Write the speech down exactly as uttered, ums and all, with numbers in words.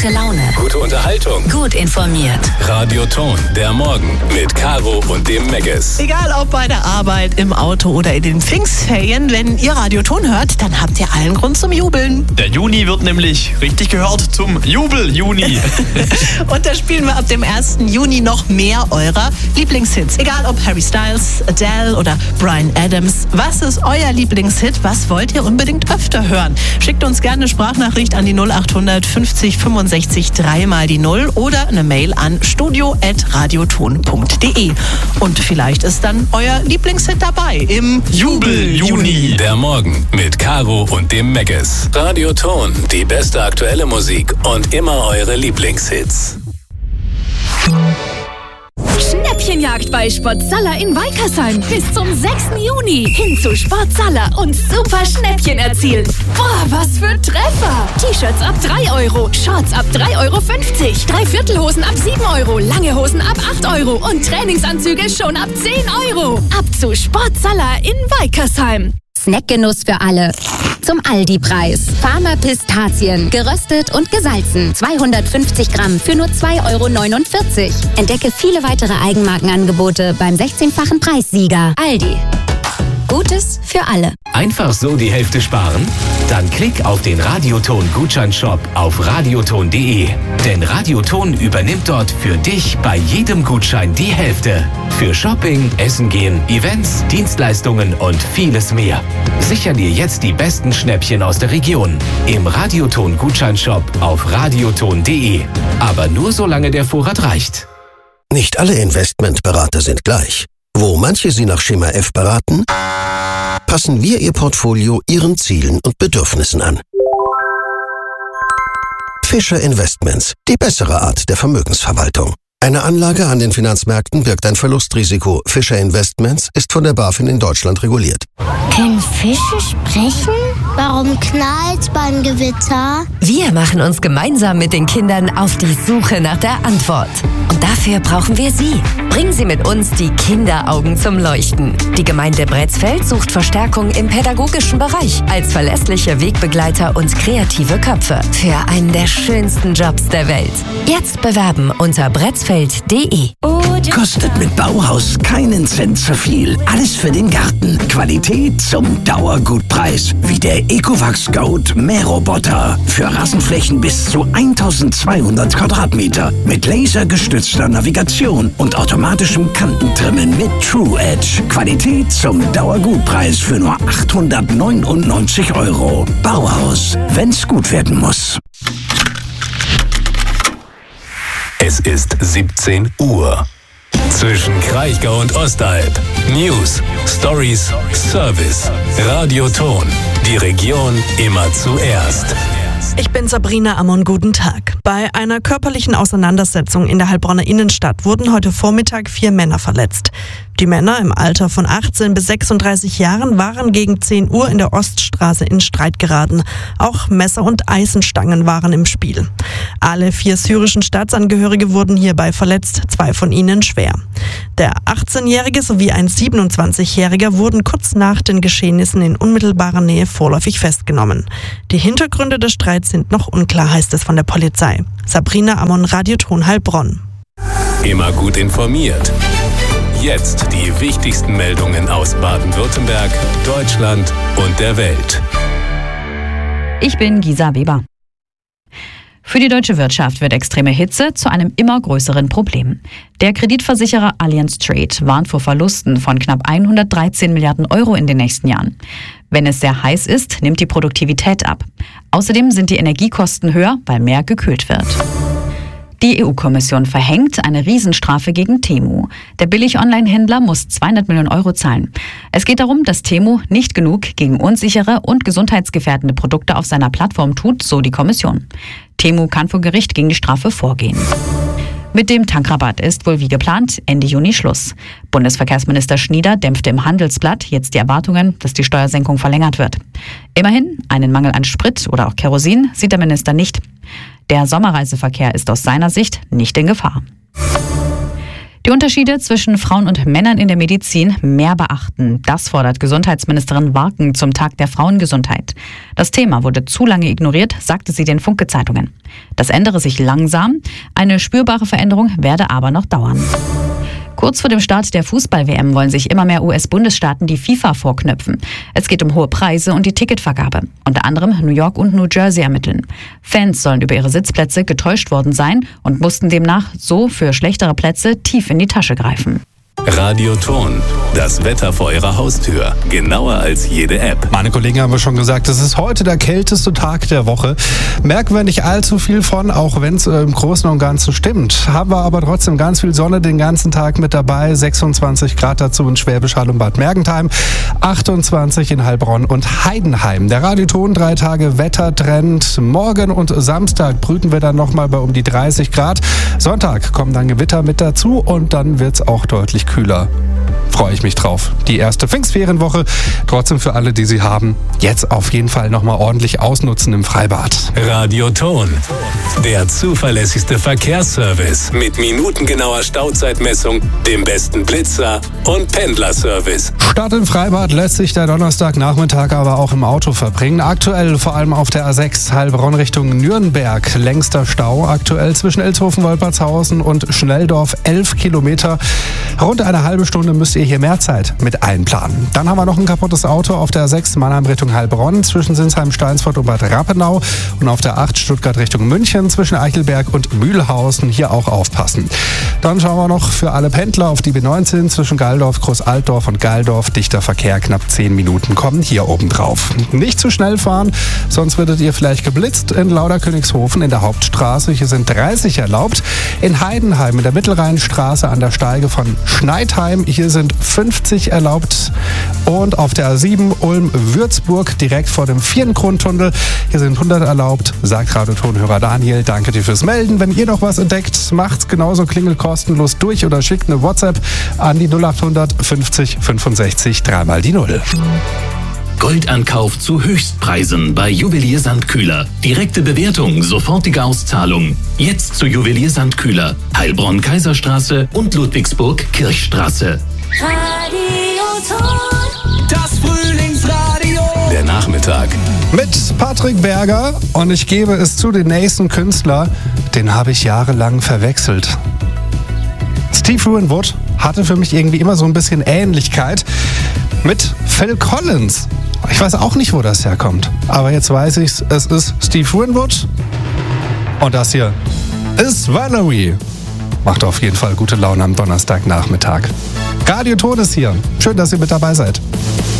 Gute Laune. Gute Unterhaltung. Gut informiert. Radio Ton, der Morgen mit Caro und dem Megges. Egal ob bei der Arbeit, im Auto oder in den Pfingstferien, wenn ihr Radio Ton hört, dann habt ihr allen Grund zum Jubeln. Der Juni wird nämlich, richtig gehört, zum Jubel-Juni. Und da spielen wir ab dem ersten Juni noch mehr eurer Lieblingshits. Egal ob Harry Styles, Adele oder Bryan Adams. Was ist euer Lieblingshit? Was wollt ihr unbedingt öfter hören? Schickt uns gerne eine Sprachnachricht an die null achthundert fünfzig fünfundsechzig drei mal die null oder eine Mail an studio at radioton punkt de. Und vielleicht ist dann euer Lieblingshit dabei im Jubel-Juni. Der Morgen mit Caro und dem Megges. Radio Ton, die beste aktuelle Musik und immer eure Lieblingshits. Schnäppchenjagd bei Sportsaller in Weikersheim. Bis zum sechsten Juni. Hin zu Sportsaller und super Schnäppchen erzielen. Boah, was für Treffer. T-Shirts ab drei Euro, Shorts ab drei Euro fünfzig, Dreiviertelhosen ab sieben Euro, lange Hosen ab acht Euro und Trainingsanzüge schon ab zehn Euro. Ab zu Sportsaller in Weikersheim. Snackgenuss für alle. Zum Aldi-Preis. Farmer Pistazien, geröstet und gesalzen. zweihundertfünfzig Gramm für nur zwei Euro neunundvierzig. Entdecke viele weitere Eigenmarkenangebote beim sechzehnfachen Preissieger. Aldi. Gutes für alle. Einfach so die Hälfte sparen? Dann klick auf den Radioton-Gutscheinshop auf radioton punkt de. Denn Radioton übernimmt dort für dich bei jedem Gutschein die Hälfte. Für Shopping, Essen gehen, Events, Dienstleistungen und vieles mehr. Sicher dir jetzt die besten Schnäppchen aus der Region. Im Radioton-Gutscheinshop auf radioton punkt de. Aber nur solange der Vorrat reicht. Nicht alle Investmentberater sind gleich. Wo manche Sie nach Schema F beraten, passen wir Ihr Portfolio Ihren Zielen und Bedürfnissen an. Fischer Investments, die bessere Art der Vermögensverwaltung. Eine Anlage an den Finanzmärkten birgt ein Verlustrisiko. Fischer Investments ist von der BaFin in Deutschland reguliert. Können Fische sprechen? Warum knallt's beim Gewitter? Wir machen uns gemeinsam mit den Kindern auf die Suche nach der Antwort. Und dafür brauchen wir Sie. Bringen Sie mit uns die Kinderaugen zum Leuchten. Die Gemeinde Bretzfeld sucht Verstärkung im pädagogischen Bereich als verlässliche Wegbegleiter und kreative Köpfe für einen der schönsten Jobs der Welt. Jetzt bewerben unter bretzfeld punkt de. Kostet mit Bauhaus keinen Cent zu viel. Alles für den Garten. Qualität zum Dauergutpreis. Wie der Ecovacs Goat Mähroboter. Für Rasenflächen bis zu eintausendzweihundert Quadratmeter. Mit lasergestützter Navigation und automatischem Kantentrimmen mit True Edge. Qualität zum Dauergutpreis für nur achthundertneunundneunzig Euro. Bauhaus, wenn's gut werden muss. Es ist siebzehn Uhr. Zwischen Kraichgau und Ostalb. News, Stories, Service. Radio Ton. Die Region immer zuerst. Ich bin Sabrina Ammon, guten Tag. Bei einer körperlichen Auseinandersetzung in der Heilbronner Innenstadt wurden heute Vormittag vier Männer verletzt. Die Männer im Alter von achtzehn bis sechsunddreißig Jahren waren gegen zehn Uhr in der Oststraße in Streit geraten. Auch Messer und Eisenstangen waren im Spiel. Alle vier syrischen Staatsangehörige wurden hierbei verletzt, zwei von ihnen schwer. Der achtzehnjährige sowie ein siebenundzwanzigjähriger wurden kurz nach den Geschehnissen in unmittelbarer Nähe vorläufig festgenommen. Die Hintergründe des Streits sind noch unklar, heißt es von der Polizei. Sabrina Ammon, Radio Ton Heilbronn. Immer gut informiert. Jetzt die wichtigsten Meldungen aus Baden-Württemberg, Deutschland und der Welt. Ich bin Gisa Weber. Für die deutsche Wirtschaft wird extreme Hitze zu einem immer größeren Problem. Der Kreditversicherer Allianz Trade warnt vor Verlusten von knapp hundertdreizehn Milliarden Euro in den nächsten Jahren. Wenn es sehr heiß ist, nimmt die Produktivität ab. Außerdem sind die Energiekosten höher, weil mehr gekühlt wird. Die E U-Kommission verhängt eine Riesenstrafe gegen Temu. Der Billig-Online-Händler muss zweihundert Millionen Euro zahlen. Es geht darum, dass Temu nicht genug gegen unsichere und gesundheitsgefährdende Produkte auf seiner Plattform tut, so die Kommission. Temu kann vor Gericht gegen die Strafe vorgehen. Mit dem Tankrabatt ist wohl wie geplant Ende Juni Schluss. Bundesverkehrsminister Schnieder dämpfte im Handelsblatt jetzt die Erwartungen, dass die Steuersenkung verlängert wird. Immerhin, einen Mangel an Sprit oder auch Kerosin sieht der Minister nicht. Der Sommerreiseverkehr ist aus seiner Sicht nicht in Gefahr. Die Unterschiede zwischen Frauen und Männern in der Medizin mehr beachten. Das fordert Gesundheitsministerin Warken zum Tag der Frauengesundheit. Das Thema wurde zu lange ignoriert, sagte sie den Funke-Zeitungen. Das ändere sich langsam, eine spürbare Veränderung werde aber noch dauern. Kurz vor dem Start der Fußball-W M wollen sich immer mehr U S-Bundesstaaten die FIFA vorknöpfen. Es geht um hohe Preise und die Ticketvergabe. Unter anderem New York und New Jersey ermitteln. Fans sollen über ihre Sitzplätze getäuscht worden sein und mussten demnach so für schlechtere Plätze tief in die Tasche greifen. Radioton, das Wetter vor Ihrer Haustür. Genauer als jede App. Meine Kollegen haben schon gesagt, es ist heute der kälteste Tag der Woche. Merken wir nicht allzu viel von, auch wenn es im Großen und Ganzen stimmt. Haben wir aber trotzdem ganz viel Sonne den ganzen Tag mit dabei. sechsundzwanzig Grad dazu in Schwäbisch Hall und Bad Mergentheim. achtundzwanzig in Heilbronn und Heidenheim. Der Radioton, drei Tage Wettertrend. Morgen und Samstag brüten wir dann nochmal bei um die dreißig Grad. Sonntag kommen dann Gewitter mit dazu und dann wird es auch deutlich kühler. Freue ich mich drauf. Die erste Pfingstferienwoche. Trotzdem für alle, die sie haben, jetzt auf jeden Fall nochmal ordentlich ausnutzen im Freibad. Radioton, der zuverlässigste Verkehrsservice mit minutengenauer Stauzeitmessung, dem besten Blitzer und Pendlerservice. Statt im Freibad lässt sich der Donnerstagnachmittag aber auch im Auto verbringen. Aktuell vor allem auf der A sechs Heilbronn Richtung Nürnberg. Längster Stau aktuell zwischen Elshofen-Wolpertshausen und Schnelldorf. elf Kilometer. Rund eine halbe Stunde müsst ihr hier mehr Zeit mit einplanen. Dann haben wir noch ein kaputtes Auto auf der A sechs Mannheim Richtung Heilbronn zwischen Sinsheim, Steinsfort und Bad Rappenau und auf der acht Stuttgart Richtung München zwischen Eichelberg und Mühlhausen. Hier auch aufpassen. Dann schauen wir noch für alle Pendler auf die B neunzehn zwischen Galdorf, Großaltdorf und Galdorf. Dichter Verkehr, knapp zehn Minuten kommen hier oben drauf. Nicht zu schnell fahren, sonst werdet ihr vielleicht geblitzt. In Lauderkönigshofen in der Hauptstraße, hier sind dreißig erlaubt. In Heidenheim in der Mittelrheinstraße an der Steige von Schneidheim, hier sind fünfzig erlaubt. Und auf der A sieben Ulm-Würzburg direkt vor dem Vierengrundtunnel, hier sind hundert erlaubt, sagt Radiotonhörer Daniel. Danke dir fürs Melden. Wenn ihr noch was entdeckt, macht's genauso klingelkostenlos durch oder schickt eine WhatsApp an die null achthundert fünfzig fünfundsechzig dreimal die Null. Goldankauf zu Höchstpreisen bei Juwelier Sandkühler. Direkte Bewertung, sofortige Auszahlung. Jetzt zu Juwelier Sandkühler. Heilbronn Kaiserstraße und Ludwigsburg Kirchstraße. Radioton. Das Frühlingsradio. Der Nachmittag. Mit Patrick Berger und ich gebe es zu, den nächsten Künstler, den habe ich jahrelang verwechselt. Steve Winwood hatte für mich irgendwie immer so ein bisschen Ähnlichkeit mit Phil Collins. Ich weiß auch nicht, wo das herkommt. Aber jetzt weiß ich's, es ist Steve Winwood. Und das hier ist Valerie. Macht auf jeden Fall gute Laune am Donnerstagnachmittag. Radioton ist hier. Schön, dass ihr mit dabei seid.